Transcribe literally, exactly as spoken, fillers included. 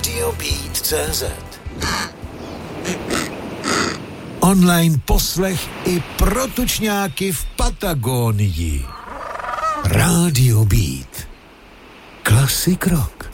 Radio Beat tečka cé zet. Online poslech i pro tučňáky v Patagónii. Radio Beat. Classic rock.